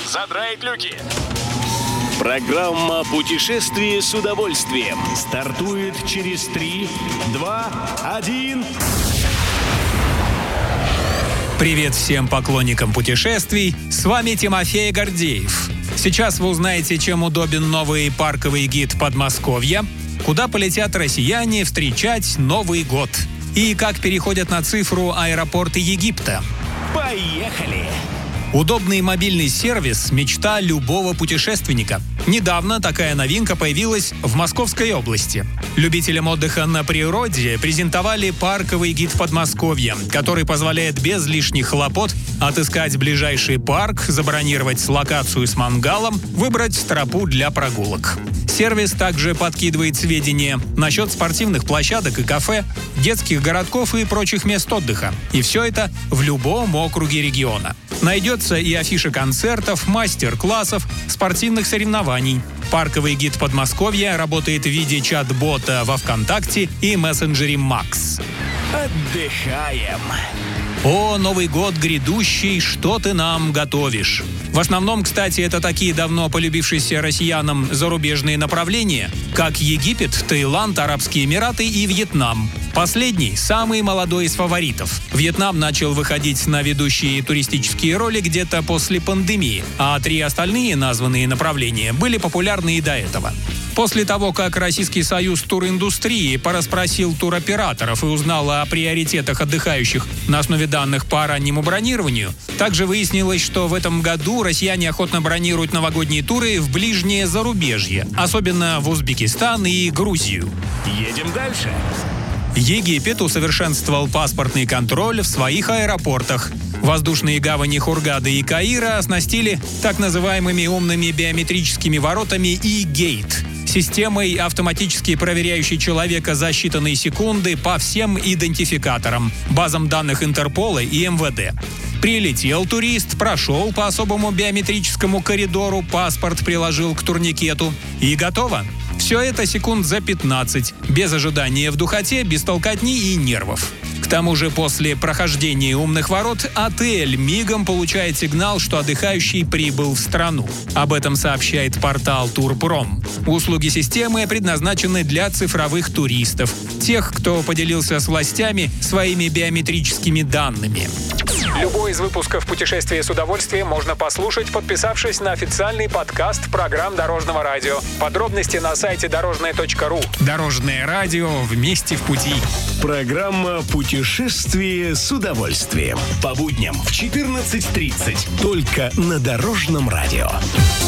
задраить люки. Программа «Путешествие с удовольствием» стартует через 3, 2, 1... Привет всем поклонникам путешествий, с вами Тимофей Гордеев. Сейчас вы узнаете, чем удобен новый парковый гид Подмосковья, куда полетят россияне встречать Новый год и как переходят на цифру аэропорты Египта. Поехали! Удобный мобильный сервис – мечта любого путешественника. Недавно такая новинка появилась в Московской области. Любителям отдыха на природе презентовали парковый гид Подмосковья, который позволяет без лишних хлопот отыскать ближайший парк, забронировать локацию с мангалом, выбрать тропу для прогулок. Сервис также подкидывает сведения насчет спортивных площадок и кафе, детских городков и прочих мест отдыха. И все это в любом округе региона. Найдется и афиша концертов, мастер-классов, спортивных соревнований. Парковый гид Подмосковья работает в виде чат-бота во ВКонтакте и мессенджере Max. Отдыхаем! О, Новый год грядущий, что ты нам готовишь? В основном, кстати, это такие давно полюбившиеся россиянам зарубежные направления, как Египет, Таиланд, Арабские Эмираты и Вьетнам. Последний – самый молодой из фаворитов. Вьетнам начал выходить на ведущие туристические роли где-то после пандемии, а 3 остальные названные направления были популярны и до этого. После того, как Российский союз туриндустрии порасспросил туроператоров и узнал о приоритетах отдыхающих на основе данных по раннему бронированию, также выяснилось, что в этом году россияне охотно бронируют новогодние туры в ближнее зарубежье, особенно в Узбекистан и Грузию. Едем дальше. Египет усовершенствовал паспортный контроль в своих аэропортах. Воздушные гавани Хургады и Каира оснастили так называемыми умными биометрическими воротами e-Gate – системой, автоматически проверяющей человека за считанные секунды по всем идентификаторам, базам данных Интерпола и МВД. Прилетел турист, прошел по особому биометрическому коридору, паспорт приложил к турникету и готово. Все это секунд за 15, без ожидания в духоте, без толкотни и нервов. К тому же после прохождения умных ворот отель мигом получает сигнал, что отдыхающий прибыл в страну. Об этом сообщает портал Турпром. Услуги системы предназначены для цифровых туристов, тех, кто поделился с властями своими биометрическими данными. Любой из выпусков «Путешествия с удовольствием» можно послушать, подписавшись на официальный подкаст программ Дорожного радио. Подробности на сайте дорожное.ру. Дорожное радио, вместе в пути. Программа «Путешествие с удовольствием». По будням в 14:30. Только на Дорожном радио.